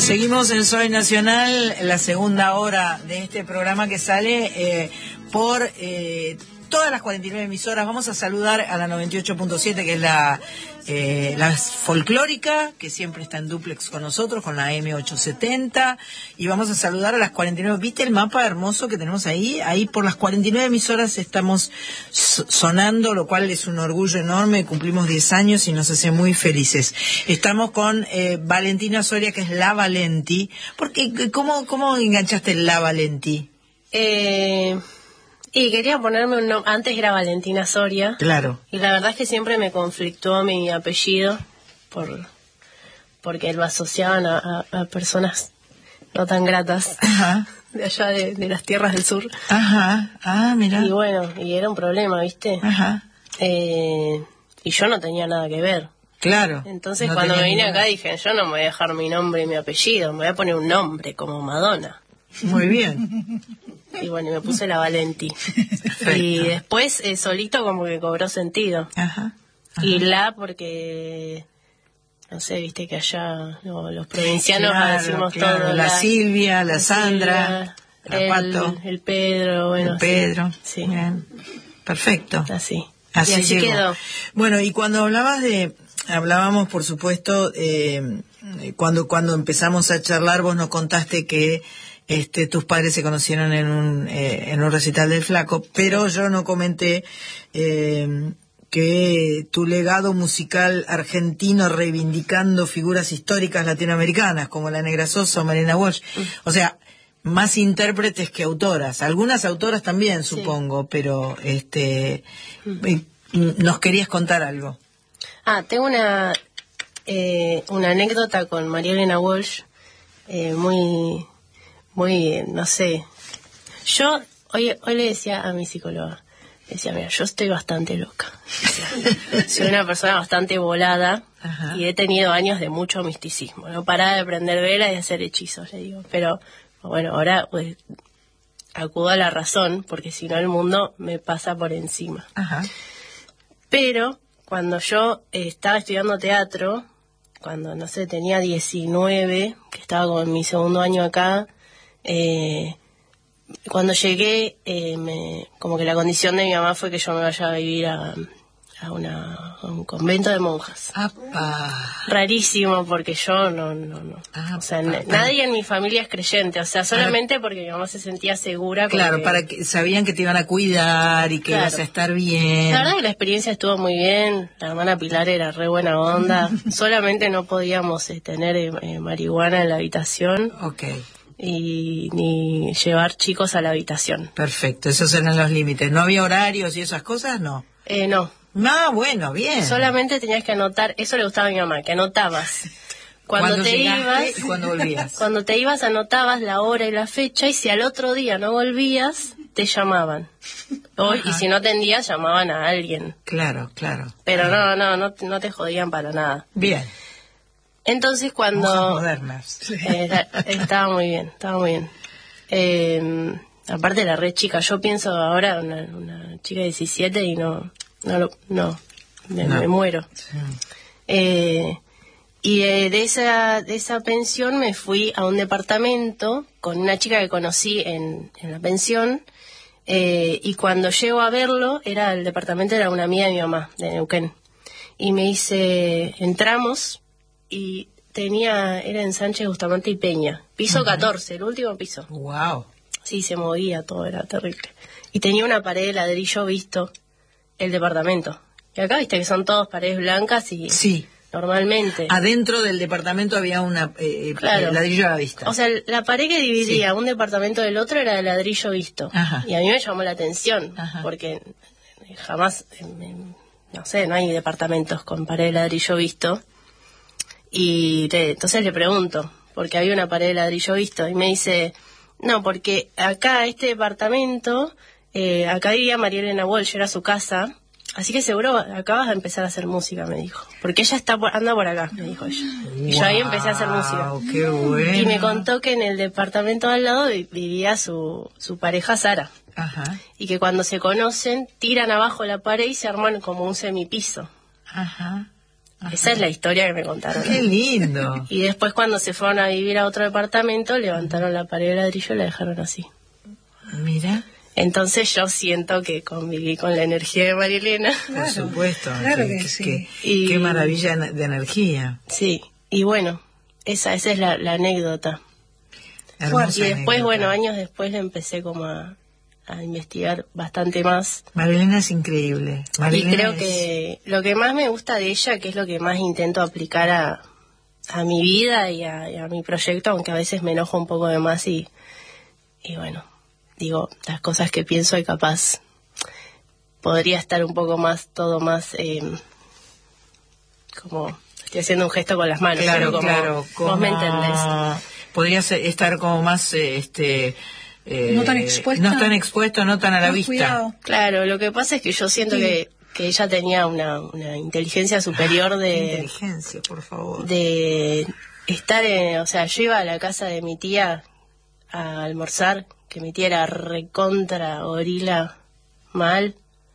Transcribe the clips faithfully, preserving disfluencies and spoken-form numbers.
Seguimos en Soy Nacional, la segunda hora de este programa que sale eh, por eh, todas las cuarenta y nueve emisoras. Vamos a saludar a la noventa y ocho punto siete, que es la, eh, la folclórica, que siempre está en dúplex con nosotros, con la eme ochocientos setenta. Y vamos a saludar a las cuarenta y nueve. ¿Viste el mapa hermoso que tenemos ahí? Ahí por las cuarenta y nueve emisoras estamos sonando, lo cual es un orgullo enorme. Cumplimos diez años y nos hace muy felices. Estamos con eh, Valentina Soria, que es La Valenti. Porque, ¿cómo, cómo enganchaste La Valenti? Eh... Y quería ponerme un nombre. Antes era Valentina Soria. Claro. Y la verdad es que siempre me conflictuó mi apellido por porque lo asociaban a, a, a personas no tan gratas. Ajá. De allá de, de las tierras del sur. Ajá. Ah, mira. Y bueno, y era un problema, ¿viste? Ajá. Eh, y yo no tenía nada que ver. Claro. Entonces no cuando me vine nada. acá dije, yo no me voy a dejar mi nombre y mi apellido, me voy a poner un nombre como Madonna. Muy bien. Y bueno, y me puse La Valenti. Perfecto. Y después eh, solito como que cobró sentido. Ajá, ajá. Y La porque, no sé, viste que allá no, los provincianos Claro, decimos claro. todo. La, la Silvia, la, la Sandra, Silvia, la Pato. El, el Pedro, bueno. El Pedro. Sí. Bien. Perfecto. Así. Así, y así llegó. quedó. Bueno, y cuando hablabas de, hablábamos por supuesto, eh, cuando, cuando empezamos a charlar, vos nos contaste que Este, tus padres se conocieron en un, eh, en un recital del Flaco, pero yo no comenté eh, que tu legado musical argentino reivindicando figuras históricas latinoamericanas como la Negra Sosa o Marina Walsh, mm. o sea, más intérpretes que autoras, algunas autoras también supongo, sí. pero este, mm. nos querías contar algo. Ah, tengo una, eh, una anécdota con María Elena Walsh, eh, muy... muy, no sé, yo hoy hoy le decía a mi psicóloga, decía, mira, yo estoy bastante loca, decía, soy una persona bastante volada. Ajá. Y he tenido años de mucho misticismo, no paraba de prender velas y hacer hechizos, le digo, pero bueno, ahora pues, acudo a la razón, porque si no el mundo me pasa por encima. Ajá. Pero cuando yo eh, estaba estudiando teatro, cuando, no sé, tenía diecinueve, que estaba con mi segundo año acá, Eh, cuando llegué, eh, me, como que la condición de mi mamá fue que yo me vaya a vivir a, a, una, a un convento de monjas. ¡Apa! Rarísimo, porque yo no, no, no. Ah, o sea, para, nadie en mi familia es creyente, o sea, solamente para, porque mi mamá se sentía segura. Claro, que, para que sabían que te iban a cuidar y que claro. ibas a estar bien. La verdad que la experiencia estuvo muy bien, la hermana Pilar era re buena onda, solamente no podíamos eh, tener eh, marihuana en la habitación. Okay. Y ni llevar chicos a la habitación. Perfecto, esos eran los límites. ¿No había horarios y esas cosas? No. Eh, no. Ah, bueno, bien. Solamente tenías que anotar, eso le gustaba a mi mamá, que anotabas. Cuando, cuando te ibas, y cuando volvías. Cuando te ibas anotabas la hora y la fecha, y si al otro día no volvías, te llamaban. O, y si no atendías, llamaban a alguien. Claro, claro. Pero claro. no, no, no, no te jodían para nada. Bien. Entonces cuando... modernas. Eh, estaba muy bien, estaba muy bien. Eh, aparte era re chica, yo pienso ahora una, una chica de diecisiete y no, no, no, me, no. me muero. Sí. Eh, y de, de, esa, de esa pensión me fui a un departamento con una chica que conocí en, en la pensión, eh, y cuando llego a verlo, era el departamento era una amiga de mi mamá, de Neuquén. Y me dice, entramos... y tenía, era en Sánchez, Bustamante y Peña, piso uh-huh. catorce, el último piso. Wow. Sí, se movía todo, era terrible. Y tenía una pared de ladrillo visto, el departamento. Y acá viste que son todas paredes blancas y sí. normalmente. Adentro del departamento había una eh, claro. ladrillo a la vista. O sea, la pared que dividía sí. un departamento del otro era de ladrillo visto. Ajá. Y a mí me llamó la atención, Ajá. porque jamás, no sé, no hay departamentos con pared de ladrillo visto. Y te, entonces le pregunto, porque había una pared de ladrillo visto, y me dice, no, porque acá, este departamento, eh, acá vivía María Elena Walsh, era su casa, así que seguro acá vas a empezar a hacer música, me dijo, porque ella está por, anda por acá, me dijo ella. Wow, y yo ahí empecé a hacer música. Qué bueno. Y me contó que en el departamento de al lado vivía su, su pareja Sara. Ajá. Y que cuando se conocen, tiran abajo la pared y se arman como un semipiso. Ajá. Ajá. Esa es la historia que me contaron. ¡Qué lindo! Y después cuando se fueron a vivir a otro departamento, levantaron la pared de ladrillo y la dejaron así. Mira. Entonces yo siento que conviví con la energía de María Elena. Por supuesto. Claro que, que que sí. Que, y, qué maravilla de energía. Sí, y bueno, esa, esa es la, la anécdota. Hermosa y después, anécdota. bueno, años después le empecé como a, a investigar bastante más. Marilena es increíble. Marilena y creo es... que lo que más me gusta de ella, que es lo que más intento aplicar a, a mi vida y a, y a mi proyecto, aunque a veces me enojo un poco de más y, y bueno, digo las cosas que pienso y capaz podría estar un poco más, todo más, eh, como, estoy haciendo un gesto con las manos, Claro, pero como, claro. Como... vos me entendés. Podría ser- estar como más, eh, este... eh, No tan expuesta. No tan expuesto, no tan a la Más vista. cuidado. Claro, lo que pasa es que yo siento Sí. que, que ella tenía una, una inteligencia superior Qué de, inteligencia, por favor. de estar en, o sea, yo iba a la casa de mi tía a almorzar, que mi tía era recontra gorila mal,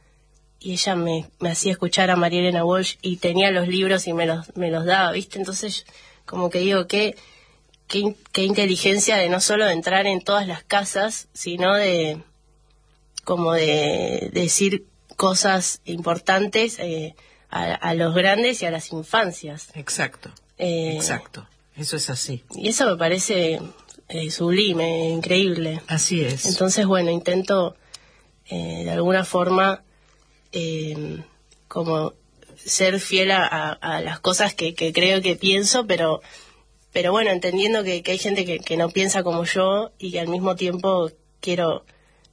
y ella me, me hacía escuchar a María Elena Walsh y tenía los libros y me los, me los daba, ¿viste? Entonces, como que digo, qué, qué, in- qué inteligencia de no solo de entrar en todas las casas, sino de, como de, decir cosas importantes eh, a, a los grandes y a las infancias. Exacto, Eh, exacto. Eso es así. Y eso me parece eh, sublime, increíble. Así es. Entonces, bueno, intento eh, de alguna forma eh, como ser fiel a, a- a las cosas que, que creo que pienso, pero pero bueno, entendiendo que, que hay gente que, que no piensa como yo y que al mismo tiempo quiero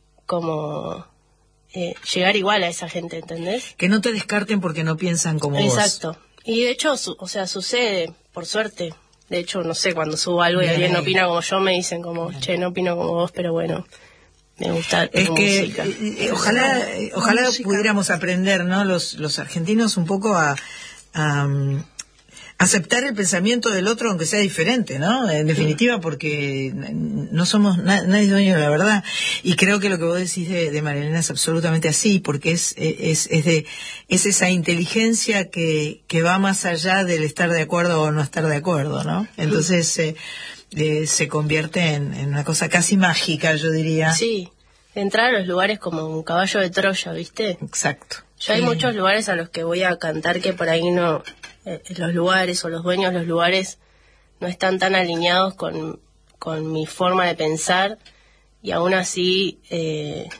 como eh, llegar igual a esa gente, ¿entendés? Que no te descarten porque no piensan como vos. Exacto. Y de hecho, su- o sea, sucede, por suerte. De hecho, no sé, cuando subo algo y Bien alguien no ahí. opina como yo, me dicen como, che, no opino como vos, pero bueno, me gusta tu Es que música. eh, eh, ojalá eh, ojalá música. pudiéramos aprender, ¿no? Los los argentinos un poco a, a, um, aceptar el pensamiento del otro aunque sea diferente, ¿no? En definitiva, porque no somos na- nadie es dueño de la verdad. Y creo que lo que vos decís de, de María Elena es absolutamente así, porque es es es de es esa inteligencia que que va más allá del estar de acuerdo o no estar de acuerdo, ¿no? Entonces eh, eh, se convierte en, en una cosa casi mágica, yo diría. Sí, entrar a los lugares como un caballo de Troya, ¿viste? Exacto. Yo hay Sí. muchos lugares a los que voy a cantar que por ahí no, eh, los lugares o los dueños de los lugares no están tan alineados con, con mi forma de pensar y aún así eh,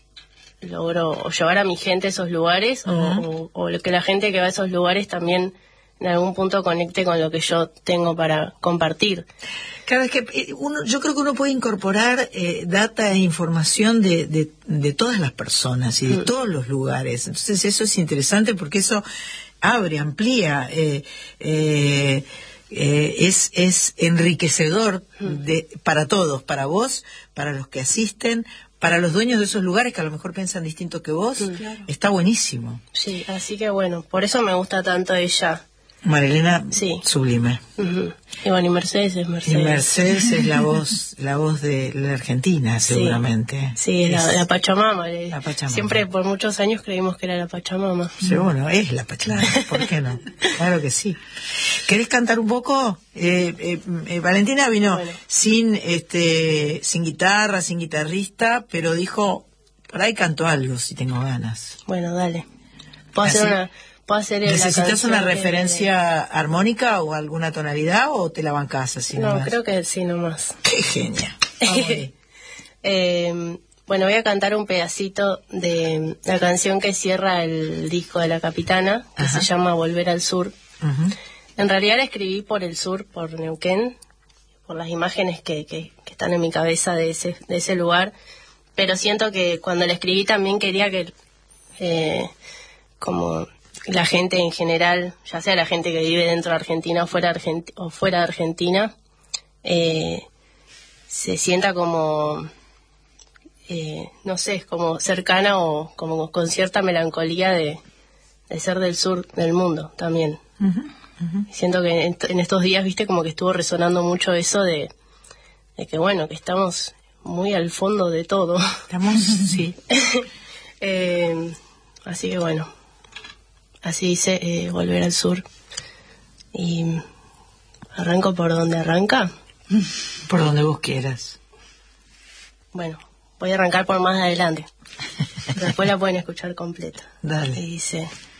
logro o llevar a mi gente a esos lugares o- Ujú. o, o que la gente que va a esos lugares también en algún punto conecte con lo que yo tengo para compartir. Claro, es que eh, uno, yo creo que uno puede incorporar eh, data e información de, de, de todas las personas y de Mm. todos los lugares. Entonces eso es interesante porque eso abre, amplía, eh, eh, eh, es, es enriquecedor de, para todos, para vos, para los que asisten, para los dueños de esos lugares que a lo mejor piensan distinto que vos. Mm. Claro. Está buenísimo. Sí, así que bueno, por eso me gusta tanto ella. Marilena, Sí. sublime. Ujú. Y bueno, y Mercedes es Y Mercedes. Mercedes es la voz, la voz de la Argentina, Sí. seguramente. Sí, es la, Es- la Pachamama. le- La Pachamama. Siempre por muchos años creímos que era la Pachamama. Seguro, es la Pachamama, ¿por qué no? Claro que sí. ¿Querés cantar un poco? Eh, eh, eh, Valentina vino Bueno. sin este sin guitarra, sin guitarrista, pero dijo, por ahí canto algo si tengo ganas. Bueno, dale. ¿Puedo hacer Así- una... ¿Puedo hacer la ¿Necesitas canción una que- referencia armónica o alguna tonalidad o te la bancás así No, nomás? creo que sí nomás. ¡Qué genia! Vamos ahí. Eh, bueno, voy a cantar un pedacito de la canción que cierra el disco de La Capitana, que Ajá. se llama Volver al Sur. Ujú. En realidad la escribí por el sur, por Neuquén, por las imágenes que, que, que están en mi cabeza de ese, de ese lugar, pero siento que cuando la escribí también quería que eh, como la gente en general, ya sea la gente que vive dentro de Argentina o fuera, Argenti- o fuera de Argentina, eh, se sienta como, eh, no sé, como cercana o como con cierta melancolía de, de ser del sur del mundo también. Ujú, ujú. Siento que en, en estos días, viste, como que estuvo resonando mucho eso de, de que, bueno, que estamos muy al fondo de todo. Estamos, sí. Eh, así que, bueno, así dice eh, Volver al Sur. Y arranco por donde arranca. Por donde vos quieras. Bueno, voy a arrancar por más adelante. Después la pueden escuchar completa. Dale. Y dice...